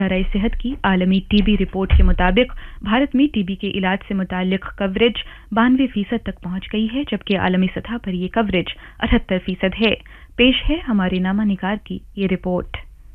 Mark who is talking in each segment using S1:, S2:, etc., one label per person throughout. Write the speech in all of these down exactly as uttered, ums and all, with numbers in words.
S1: ادارہ صحت کی عالمی ٹی بی رپورٹ کے مطابق بھارت میں ٹی بی کے علاج سے متعلق کوریج بانوے فیصد تک پہنچ گئی ہے، جبکہ عالمی سطح پر یہ کوریج اٹھہتر فیصد ہے۔ پیش ہے ہمارے نامہ نگار کی یہ رپورٹ۔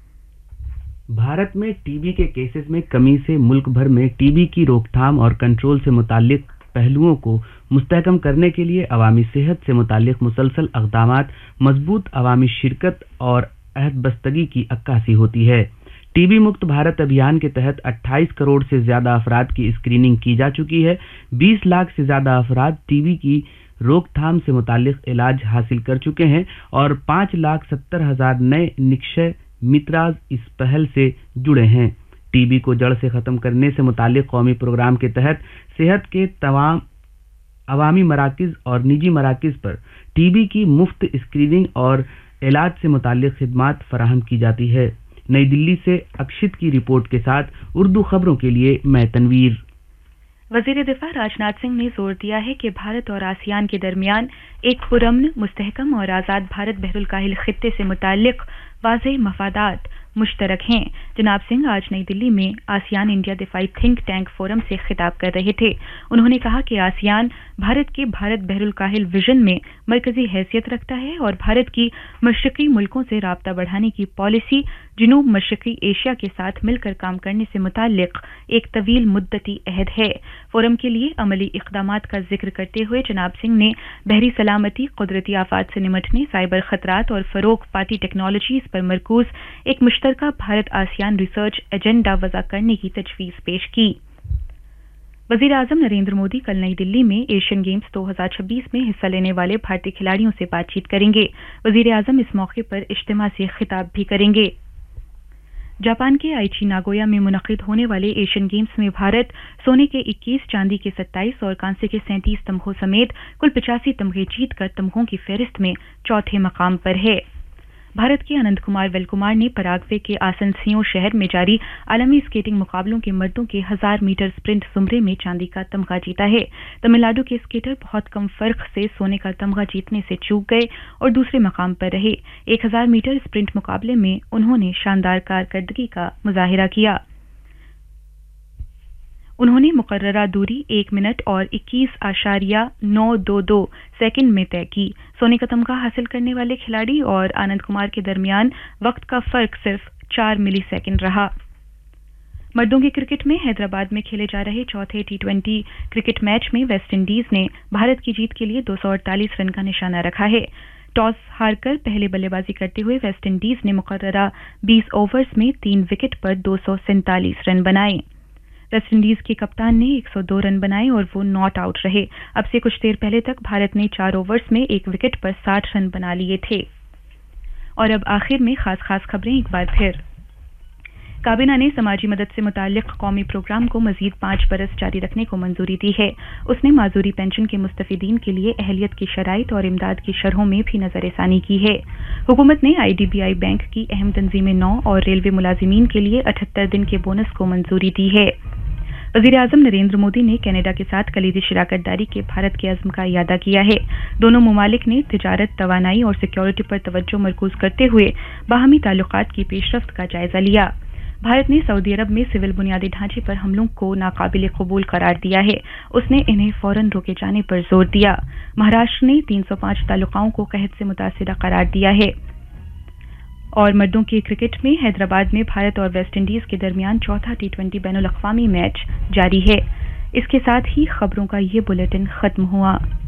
S2: بھارت میں ٹی بی کے کیسز میں کمی سے ملک بھر میں ٹی بی کی روک تھام اور کنٹرول سے متعلق پہلوؤں کو مستحکم کرنے کے لیے عوامی صحت سے متعلق مسلسل اقدامات، مضبوط عوامی شرکت اور عہد بستگی کی عکاسی ہوتی ہے۔ ٹی بی مکت بھارت ابھیان کے تحت اٹھائیس کروڑ سے زیادہ افراد کی اسکریننگ کی جا چکی ہے۔ بیس لاکھ سے زیادہ افراد ٹی بی کی روک تھام سے متعلق علاج حاصل کر چکے ہیں اور پانچ لاکھ ستر ہزار نئے نکشے متراز اس پہل سے جڑے ہیں۔ ٹی بی کو جڑ سے ختم کرنے سے متعلق قومی پروگرام کے تحت صحت کے تمام عوامی مراکز اور نجی مراکز پر ٹی بی کی مفت اسکریننگ اور علاج سے متعلق خدمات فراہم کی جاتی ہے۔ نئی دلی سے اکشت کی رپورٹ کے ساتھ اردو خبروں کے لیے میں تنویر۔
S1: وزیر دفاع راج ناتھ سنگھ نے زور دیا ہے کہ بھارت اور آسیان کے درمیان ایک پرامن، مستحکم اور آزاد بھارت بحر الکاہل خطے سے متعلق واضح مفادات مشترک ہیں۔ جناب سنگھ آج نئی دلی میں آسیان انڈیا دفاعی تھنک ٹینک فورم سے خطاب کر رہے تھے۔ انہوں نے کہا کہ آسیان بھارت کے بھارت بحر الکاہل ویژن میں مرکزی حیثیت رکھتا ہے اور بھارت کی مشرقی ملکوں سے رابطہ بڑھانے کی پالیسی جنوب مشرقی ایشیا کے ساتھ مل کر کام کرنے سے متعلق ایک طویل مدتی عہد ہے۔ فورم کے لیے عملی اقدامات کا ذکر کرتے ہوئے جناب سنگھ نے بحری سلامتی، قدرتی آفات سے نمٹنے، سائبر خطرات اور فروغ پاتی ٹیکنالوجیز پر مرکوز ایک مشترکہ بھارت آسیان ریسرچ ایجنڈا وضع کرنے کی تجویز پیش کی۔ وزیر اعظم نریندر مودی کل نئی دلی میں ایشین گیمز دو ہزار چھبیس میں حصہ لینے والے بھارتی کھلاڑیوں سے بات چیت کریں گے۔ وزیر اعظم اس موقع پر اجتماع سے خطاب بھی کریں گے۔ جاپان کے آئیچی ناگویا میں منعقد ہونے والے ایشین گیمز میں بھارت سونے کے اکیس، چاندی کے ستائیس اور کانسے کے سینتیس تمغوں سمیت کل پچاسی تمغے جیت کر تمغوں کی فہرست میں چوتھے مقام پر ہے۔ بھارت کے اننت کمار ویل کمار نے پراگوے کے آسنسیوں شہر میں جاری عالمی اسکیٹنگ مقابلوں کے مردوں کے ہزار میٹر اسپرنٹ زمرے میں چاندی کا تمغہ جیتا ہے۔ تمل ناڈو کے اسکیٹر بہت کم فرق سے سونے کا تمغہ جیتنے سے چوک گئے اور دوسرے مقام پر رہے۔ ایک ہزار میٹر اسپرنٹ مقابلے میں انہوں نے شاندار کارکردگی کا مظاہرہ کیا۔ انہوں نے مقررہ دوری ایک منٹ اور اکیس اشاریہ نو دو دو سیکنڈ میں طے کی۔ سونے کا تمغہ حاصل کرنے والے کھلاڑی اور آنند کمار کے درمیان وقت کا فرق صرف چار ملی سیکنڈ رہا۔ مردوں کے کرکٹ میں حیدرآباد میں کھیلے جا رہے چوتھے ٹی ٹوینٹی کرکٹ میچ میں ویسٹ انڈیز نے بھارت کی جیت کے لیے دو سو اڑتالیس رن کا نشانہ رکھا ہے۔ ٹاس ہار کر پہلے بلے بازی کرتے ہوئے ویسٹ انڈیز نے مقررہ بیس اوورز میں تین وکٹ پر دو سو سینتالیس رن بنائے۔ ویسٹ انڈیز کے کپتان نے ایک سو دو رن بنائے اور وہ ناٹ آؤٹ رہے۔ اب سے کچھ دیر پہلے تک بھارت نے چار اوورز میں ایک وکٹ پر ساٹھ رن بنا لیے تھے۔ اور اب آخر میں خاص خاص خبریں ایک بار پھر۔ کابینہ نے سماجی مدد سے متعلق قومی پروگرام کو مزید پانچ برس جاری رکھنے کو منظوری دی ہے۔ اس نے معذوری پینشن کے مستفیدین کے لیے اہلیت کی شرائط اور امداد کی شرحوں میں بھی نظر ثانی کی ہے۔ حکومت نے I D B I bank کی اہم تنظیم نو اور ریلوے ملازمین کے لیے اٹھہتر دن کے بونس کو منظوری دی ہے۔ وزیر اعظم نریندر مودی نے کینیڈا کے ساتھ کلیدی شراکت داری کے بھارت کے عزم کا اعادہ کیا ہے۔ دونوں ممالک نے تجارت، توانائی اور سیکیورٹی پر توجہ مرکوز کرتے ہوئے باہمی تعلقات کی پیش رفت کا جائزہ لیا۔ بھارت نے سعودی عرب میں سول بنیادی ڈھانچے پر حملوں کو ناقابل قبول قرار دیا ہے۔ اس نے انہیں فوراً روکے جانے پر زور دیا۔ مہاراشٹر نے تین سو پانچ تعلقوں کو قحط سے متاثرہ قرار دیا ہے۔ اور مردوں کے کرکٹ میں حیدرآباد میں بھارت اور ویسٹ انڈیز کے درمیان چوتھا ٹی ٹوینٹی بین الاقوامی میچ جاری ہے۔ اس کے ساتھ ہی خبروں کا یہ بلیٹن ختم ہوا۔